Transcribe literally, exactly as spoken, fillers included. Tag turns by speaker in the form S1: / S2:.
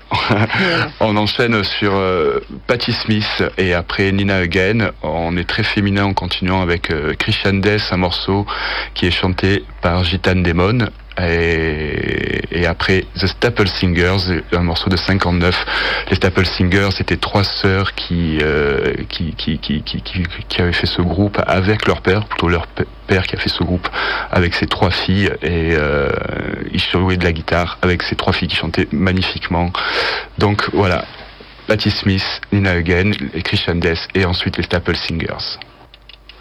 S1: On enchaîne sur euh, Patti Smith et après Nina Hagen. On est très féminin en continuant avec euh, Christian Death, un morceau qui est chanté par Gitane Demon. Et, et après The Staple Singers, un morceau de cinquante-neuf. Les Staple Singers, c'était trois sœurs qui, euh, qui, qui, qui, qui, qui, qui avaient fait ce groupe avec leur père, plutôt leur père qui a fait ce groupe avec ses trois filles, et euh, ils jouaient de la guitare avec ces trois filles qui chantaient magnifiquement. Donc voilà, Patti Smith, Nina Hagen, les Christian Death et ensuite les Staple Singers.